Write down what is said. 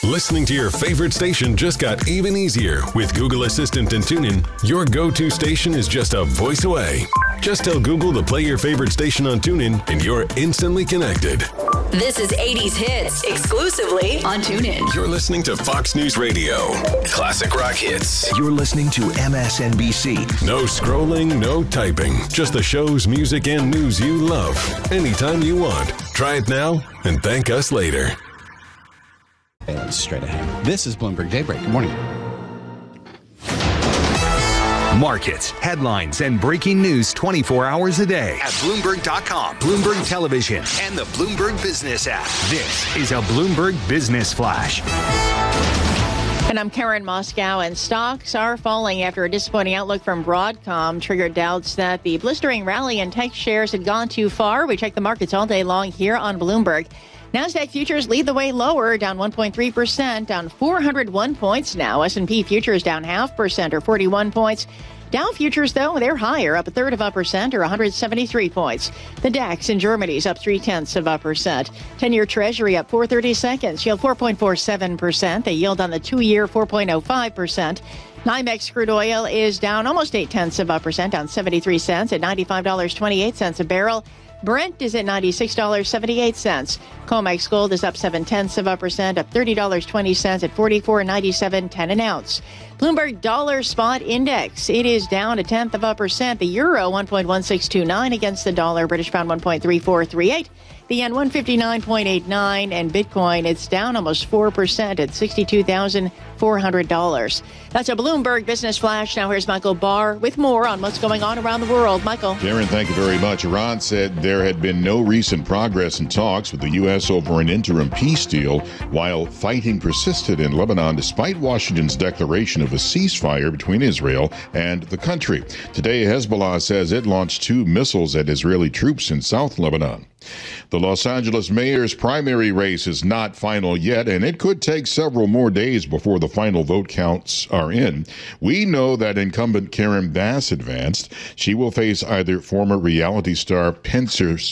Listening to your favorite station just got even easier with Google Assistant and TuneIn. Your go-to station is just a voice away. Just tell Google to play your favorite station on TuneIn and you're instantly connected. This is 80s Hits, exclusively on TuneIn. You're listening to Fox News Radio. Classic rock hits. You're listening to MSNBC. No scrolling, no typing. Just the shows, music, and news you love. Anytime you want. Try it now and thank us later. And straight ahead. This is Bloomberg Daybreak. Good morning. Markets, headlines, and breaking news 24 hours a day at Bloomberg.com, Bloomberg Television, and the Bloomberg Business app. This is a Bloomberg Business Flash. And I'm Karen Moscow, and stocks are falling after a disappointing outlook from Broadcom triggered doubts that the blistering rally in tech shares had gone too far. We check the markets all day long here on Bloomberg. NASDAQ futures lead the way lower, down 1.3%, down 401 points now. S&P futures down 0.5% or 41 points. Dow futures, though, they're higher, up 1/3% or 173 points. The DAX in Germany is up 0.3%. 10-year Treasury up 4/32, yield 4.47%. The yield on the 2-year 4.05%. NYMEX crude oil is down almost 0.8%, down 73 cents at $95.28 a barrel. Brent is at $96.78. COMEX gold is up 0.7%, up $30.20 at $44.97.10 an ounce. Bloomberg Dollar Spot Index, it is down 0.1%. The euro 1.1629 against the dollar. British pound 1.3438. The yen 159.89, and Bitcoin, it's down almost 4% at $62,400. That's a Bloomberg Business Flash. Now here's Michael Barr with more on what's going on around the world. Michael. Karen, thank you very much. Iran said there had been no recent progress in talks with the U.S. over an interim peace deal, while fighting persisted in Lebanon despite Washington's declaration of a ceasefire between Israel and the country. Today, Hezbollah says it launched 2 missiles at Israeli troops in South Lebanon. The Los Angeles mayor's primary race is not final yet, and it could take several more days before the final vote counts are in. We know that incumbent Karen Bass advanced. She will face either former reality star Spencer